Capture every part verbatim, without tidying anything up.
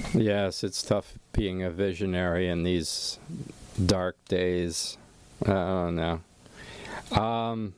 Yes, it's tough being a visionary in these dark days. I don't know. Um,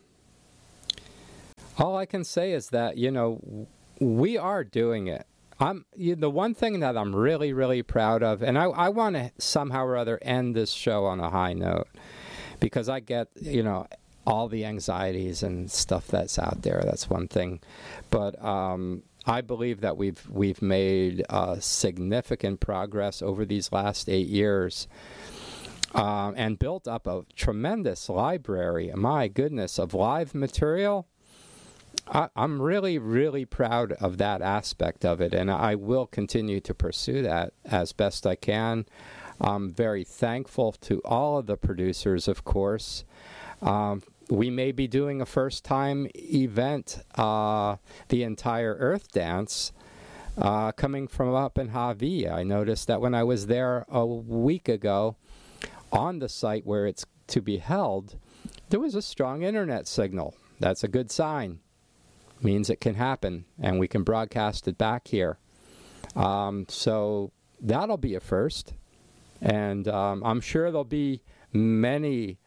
all I can say is that, you know, we are doing it. I'm you, the one thing that I'm really, really proud of, and I, I want to somehow or other end this show on a high note, because I get, you know, all the anxieties and stuff that's out there. That's one thing. But um, I believe that we've we've made uh, significant progress over these last eight years um, and built up a tremendous library, my goodness, of live material. I, I'm really, really proud of that aspect of it, and I will continue to pursue that as best I can. I'm very thankful to all of the producers, of course. Um, we may be doing a first-time event, uh, the entire Earth Dance, uh, coming from up in Hawaii. I noticed that when I was there a week ago, on the site where it's to be held, there was a strong internet signal. That's a good sign. Means it can happen, and we can broadcast it back here. Um, so that'll be a first. And um, I'm sure there'll be many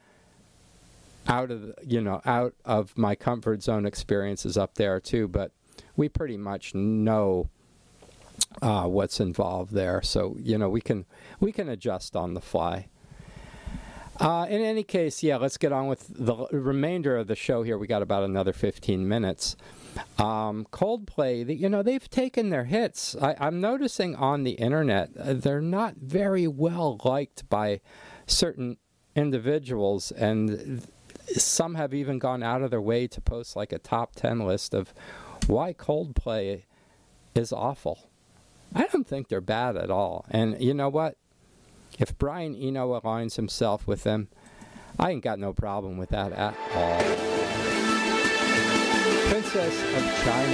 out of you know out of my comfort zone experiences up there too. But we pretty much know uh, what's involved there, so you know we can we can adjust on the fly. Uh, in any case, yeah, let's get on with the remainder of the show here. We got about another fifteen minutes. Um, Coldplay, you know, they've taken their hits. I, I'm noticing on the internet, uh, they're not very well liked by certain individuals, and some have even gone out of their way to post like a top ten list of why Coldplay is awful. I don't think they're bad at all. And you know what? If Brian Eno aligns himself with them, I ain't got no problem with that at all. Princess of China.